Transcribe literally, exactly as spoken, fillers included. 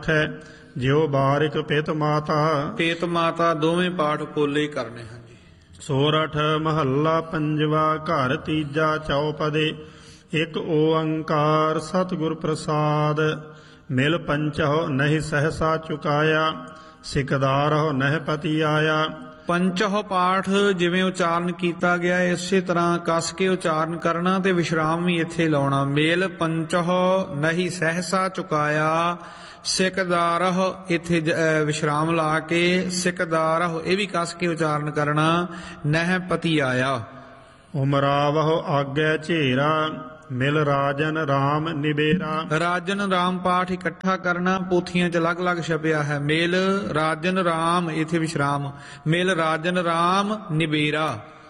ਹੈ ਜਿਉ ਬਾਰਿਕ ਪਿਤ ਮਾਤਾ। ਪੇਤ ਮਾਤਾ ਦੋਵੇਂ ਪਾਠ ਪੋਲੇ ਕਰਨੇ ਹਨ ਜੀ। ਸੋਰਠ ਮਹੱਲਾ ਪੰਜਵਾ ਘਰ ਤੀਜਾ ਚੌਪਦੇ। ਇਕ ਓੰਕਾਰ ਸਤਿਗੁਰ ਪ੍ਰਸਾਦ। ਮਿਲ ਪੰਚਹੁ ਨਹੀਂ ਸਹਸਾ ਚੁਕਾਇਆ, ਸਿਕਦਾਰਹੁ ਨਹਿ ਪਤੀ ਆਇਆ। ਪੰਚਹੁ ਪਾਠ ਜਿਵੇਂ ਉਚਾਰਨ ਕੀਤਾ ਗਿਆ ਇਸੇ ਤਰ੍ਹਾਂ ਕੱਸ ਕੇ ਉਚਾਰਨ ਕਰਨਾ ਤੇ ਵਿਸ਼ਰਾਮ ਵੀ ਇੱਥੇ ਲਾਉਣਾ। ਮੇਲ ਪੰਚਹੁ ਨਹੀਂ ਸਹਸਾ ਚੁਕਾਇਆ, ਸਿਕਦਾਰਹੁ ਇੱਥੇ ਵਿਸ਼ਰਾਮ ਲਾ ਕੇ ਸਿਕਦਾਰਹੁ ਇਹ ਵੀ ਕੱਸ ਕੇ ਉਚਾਰਨ ਕਰਨਾ। ਨਹਿ ਪਤੀ ਆਇਆ। ਉਮਰਾਵਹੁ ਆਗੈ ਝੇਰਾ, ਮਿਲ ਰਾਜਨ ਰਾਮ ਨਿਬੇਰਾ। ਰਾਜਨ ਰਾਮ ਪਾਠ ਇਕੱਠਾ ਕਰਨਾ, ਪੋਥੀਆਂ ਚ ਅਲੱਗ ਅਲੱਗ ਛਪਿਆ ਹੈ। ਮੇਲ ਰਾਜਨ ਰਾਮ ਇੱਥੇ ਵਿਸ਼ਰਾਮ। ਮਿਲ ਰਾਜਨ ਰਾਮ ਨਿਬੇਰਾ।